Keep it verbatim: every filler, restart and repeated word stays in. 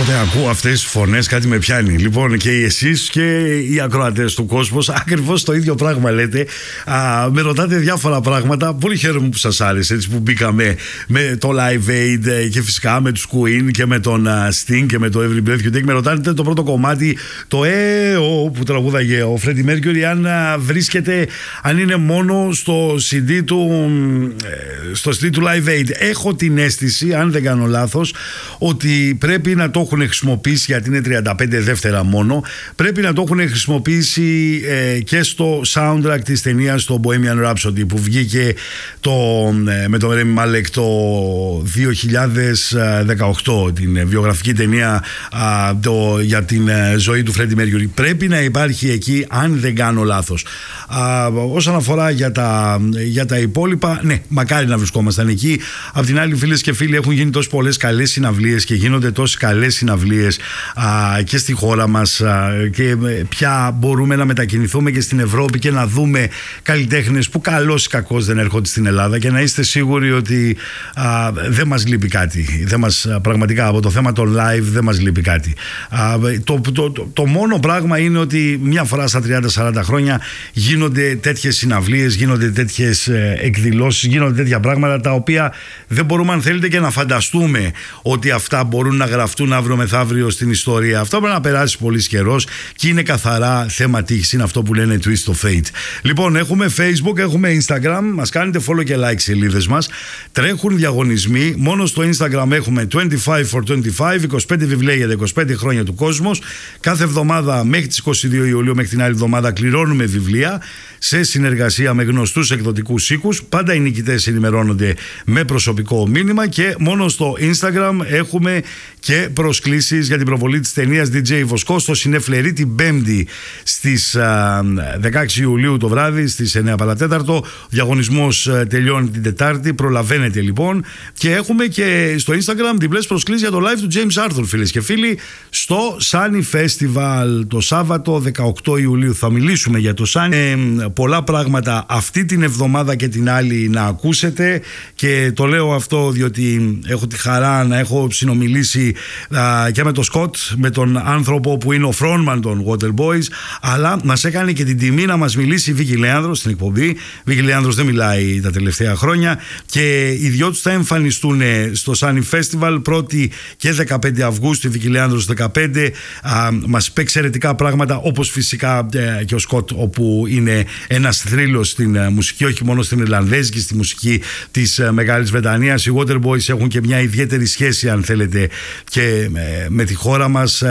Όποτε ακούω αυτές τις φωνές κάτι με πιάνει. Λοιπόν, και εσείς και οι ακροατές του κόσμου ακριβώς το ίδιο πράγμα λέτε. Α, με ρωτάτε διάφορα πράγματα. Πολύ χαίρομαι που σας άρεσε, έτσι, που μπήκαμε με το Live Aid και φυσικά με τους Queen και με τον Sting και με το Every Breath You Take. Με ρωτάτε το πρώτο κομμάτι, το Ε Ο που τραγούδαγε ο Freddie Mercury, αν βρίσκεται, αν είναι μόνο στο σι ντι του, στο σι ντι του Live Aid. Έχω την αίσθηση, αν δεν κάνω λάθος, ότι πρέπει να το έχουν χρησιμοποιήσει, γιατί είναι τριάντα πέντε δεύτερα μόνο, πρέπει να το έχουν χρησιμοποιήσει ε, και στο soundtrack της ταινίας, το Bohemian Rhapsody, που βγήκε το, ε, με τον Rami Malek το δύο χιλιάδες δεκαοκτώ, την βιογραφική ταινία α, το, για την ε, ζωή του Freddie Mercury. Πρέπει να υπάρχει εκεί, αν δεν κάνω λάθος. Α, όσον αφορά για τα, για τα υπόλοιπα, ναι, μακάρι να βρισκόμασταν εκεί. Απ' την άλλη, φίλες και φίλοι, έχουν γίνει τόσες πολλές καλές συναυλίες και γίνονται τόσες καλές συναυλίες α, και στη χώρα μας α, και πια μπορούμε να μετακινηθούμε και στην Ευρώπη και να δούμε καλλιτέχνες που καλώς ή κακώς δεν έρχονται στην Ελλάδα, και να είστε σίγουροι ότι α, δεν μας λείπει κάτι. Δεν μας, πραγματικά από το θέμα των live δεν μας λείπει κάτι. Α, το, το, το, το μόνο πράγμα είναι ότι μια φορά στα τριάντα σαράντα χρόνια γίνονται τέτοιες συναυλίες, γίνονται τέτοιες ε, εκδηλώσεις, γίνονται τέτοια πράγματα τα οποία δεν μπορούμε, αν θέλετε, και να φανταστούμε ότι αυτά μπορούν να γραφτούν αύριο μεθαύριο στην ιστορία. Αυτό πρέπει να περάσει πολύ καιρός και είναι καθαρά θέμα τύχης. Είναι αυτό που λένε twist of fate. Λοιπόν, έχουμε Facebook, έχουμε Instagram. Μας κάνετε follow και like σελίδες μας. Τρέχουν διαγωνισμοί. Μόνο στο Instagram έχουμε είκοσι πέντε for είκοσι πέντε, είκοσι πέντε βιβλία για τα είκοσι πέντε χρόνια του κόσμος. Κάθε εβδομάδα μέχρι τις είκοσι δύο Ιουλίου, μέχρι την άλλη εβδομάδα, κληρώνουμε βιβλία σε συνεργασία με γνωστούς εκδοτικούς οίκους. Πάντα οι νικητές ενημερώνονται με προσωπικό μήνυμα, και μόνο στο Instagram έχουμε και προσκλήσεις για την προβολή της ταινίας ντι τζέι Βοσκό στο Σινεφλερί την Πέμπτη στις α, δεκαέξι Ιουλίου το βράδυ στις εννιά παρατέταρτο. Ο διαγωνισμός α, τελειώνει την Τετάρτη. Προλαβαίνετε λοιπόν. Και έχουμε και στο Instagram διπλές προσκλήσεις για το live του James Arthur, φίλες και φίλοι, στο Sunny Festival το Σάββατο δεκαοκτώ Ιουλίου. Θα μιλήσουμε για το Sunny. Ε, πολλά πράγματα αυτή την εβδομάδα και την άλλη να ακούσετε, και το λέω αυτό διότι έχω τη χαρά να έχω συνομιλήσει α, και με τον Σκοτ, με τον άνθρωπο που είναι ο frontman των Waterboys, αλλά μας έκανε και την τιμή να μας μιλήσει η Βίκη Λέανδρος στην εκπομπή. Η Βίκη Λέανδρος δεν μιλάει τα τελευταία χρόνια, και οι δυο τους θα εμφανιστούν στο Sunny Festival πρώτη και δεκαπέντε Αυγούστου. Η Βίκη Λέανδρος δεκαπέντε, α, μας είπε εξαιρετικά πράγματα, όπως φυσικά ε, και ο Σκοτ, όπου είναι ένας θρύλος στην ε, μουσική, όχι μόνο στην Ιρλανδέζικη, στη μουσική της ε, Μεγάλης Βρετανίας. Οι Waterboys έχουν και μια ιδιαίτερη σχέση, αν θέλετε, και ε, με τη χώρα μας.